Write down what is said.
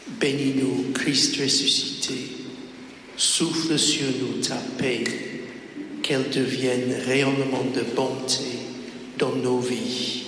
Bénis-nous, Christ ressuscité. Souffle sur nous ta paix, qu'elle devienne rayonnement de bonté dans nos vies.